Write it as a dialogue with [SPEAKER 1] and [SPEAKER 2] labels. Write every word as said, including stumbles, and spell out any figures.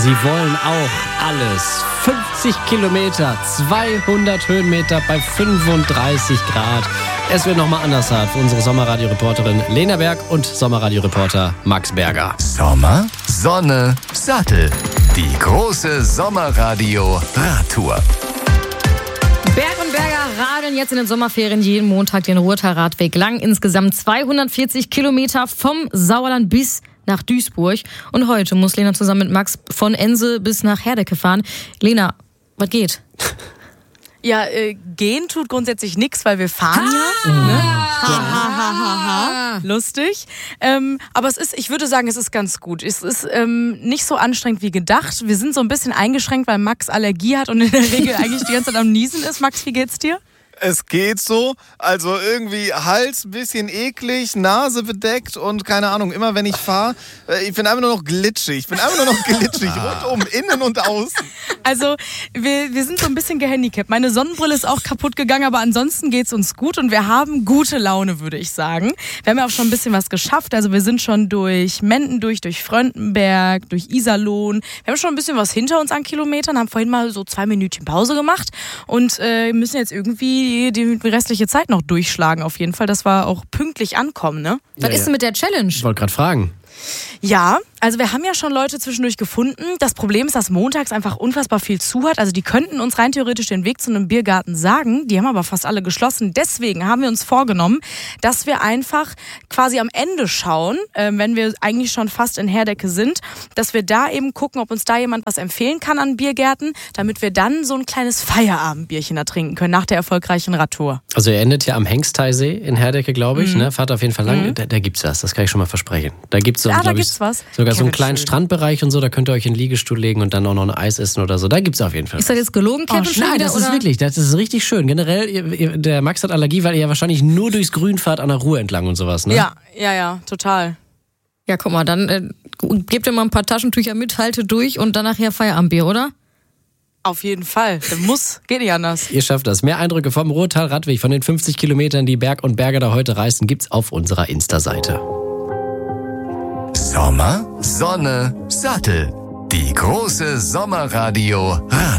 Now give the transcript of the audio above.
[SPEAKER 1] Sie wollen auch alles. fünfzig Kilometer, zweihundert Höhenmeter bei fünfunddreißig Grad. Es wird nochmal anders hart für unsere Sommerradio-Reporterin Lena Berg und Sommerradio-Reporter Max Berger.
[SPEAKER 2] Sommer, Sonne, Sattel. Die große Sommerradio-Radtour.
[SPEAKER 3] Berg und Berger radeln jetzt in den Sommerferien jeden Montag den Ruhrtal-Radweg lang. Insgesamt zweihundertvierzig Kilometer vom Sauerland bis nach Duisburg. Und heute muss Lena zusammen mit Max von Ense bis nach Herdecke fahren. Lena, was geht?
[SPEAKER 4] Ja, äh, gehen tut grundsätzlich nichts, weil wir fahren ja. Ne? Ha, ha, ha, ha, ha. Lustig. Ähm, aber es ist, ich würde sagen, es ist ganz gut. Es ist ähm, nicht so anstrengend wie gedacht. Wir sind so ein bisschen eingeschränkt, weil Max Allergie hat und in der Regel eigentlich die ganze Zeit am Niesen ist. Max, wie geht's dir?
[SPEAKER 5] Es geht so, also irgendwie Hals ein bisschen eklig, Nase bedeckt und keine Ahnung, immer wenn ich fahre, ich bin einfach nur noch glitschig, ich bin einfach nur noch glitschig, rundum, innen und außen.
[SPEAKER 4] Also wir, wir sind so ein bisschen gehandicapt. Meine Sonnenbrille ist auch kaputt gegangen, aber ansonsten geht's uns gut und wir haben gute Laune, würde ich sagen. Wir haben ja auch schon ein bisschen was geschafft, also wir sind schon durch Menden durch, durch Fröndenberg, durch Iserlohn. Wir haben schon ein bisschen was hinter uns an Kilometern, haben vorhin mal so zwei Minütchen Pause gemacht und äh, müssen jetzt irgendwie Die, die restliche Zeit noch durchschlagen auf jeden Fall, dass wir auch pünktlich ankommen, ne?
[SPEAKER 3] Was
[SPEAKER 1] Ja,
[SPEAKER 3] ist denn mit der Challenge?
[SPEAKER 1] Ich wollte gerade fragen.
[SPEAKER 4] Ja, also wir haben ja schon Leute zwischendurch gefunden. Das Problem ist, dass montags einfach unfassbar viel zu hat. Also die könnten uns rein theoretisch den Weg zu einem Biergarten sagen. Die haben aber fast alle geschlossen. Deswegen haben wir uns vorgenommen, dass wir einfach quasi am Ende schauen, äh, wenn wir eigentlich schon fast in Herdecke sind, dass wir da eben gucken, ob uns da jemand was empfehlen kann an Biergärten, damit wir dann so ein kleines Feierabendbierchen da trinken können nach der erfolgreichen Radtour.
[SPEAKER 1] Also ihr endet ja am Hengsteisee in Herdecke, glaube ich.
[SPEAKER 4] Mhm.
[SPEAKER 1] Ne? Fahrt auf jeden Fall lang.
[SPEAKER 4] Mhm.
[SPEAKER 1] Da, da gibt's was, das kann ich schon mal versprechen. Da gibt's so,
[SPEAKER 4] Ah, da
[SPEAKER 1] glaub
[SPEAKER 4] gibt's
[SPEAKER 1] ich,
[SPEAKER 4] was.
[SPEAKER 1] sogar so einen
[SPEAKER 4] Kevin
[SPEAKER 1] kleinen
[SPEAKER 4] schön.
[SPEAKER 1] Strandbereich und so. Da könnt ihr euch in den Liegestuhl legen und dann auch noch ein Eis essen oder so. Da gibt's auf jeden Fall.
[SPEAKER 3] Ist das jetzt gelogen, Kevin?
[SPEAKER 4] Oh,
[SPEAKER 3] schon
[SPEAKER 1] Nein,
[SPEAKER 3] wieder,
[SPEAKER 1] das ist
[SPEAKER 3] oder?
[SPEAKER 1] wirklich, das ist richtig schön. Generell, ihr, ihr, der Max hat Allergie, weil ihr ja wahrscheinlich nur durchs Grün fahrt an der Ruhr entlang und sowas, ne?
[SPEAKER 4] Ja, ja, ja, total.
[SPEAKER 3] Ja, guck mal, dann äh, gebt ihr mal ein paar Taschentücher mit, haltet durch und dann nachher Feierabendbier, oder?
[SPEAKER 4] Auf jeden Fall. Das muss, geht nicht anders.
[SPEAKER 1] Ihr schafft das. Mehr Eindrücke vom Ruhrtal-Radweg, von den fünfzig Kilometern, die Berg und Berger da heute reisen, gibt's auf unserer Insta-Seite.
[SPEAKER 2] Sommer, Sonne, Sattel. Die große Sommerradio-Radtour.